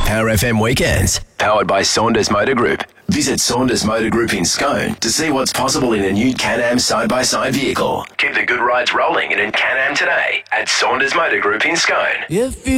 Power FM Weekends, powered by Saunders Motor Group. Visit Saunders Motor Group in Scone to see what's possible in a new Can-Am side-by-side vehicle. Keep the good rides rolling in a Can-Am today at Saunders Motor Group in Scone. If you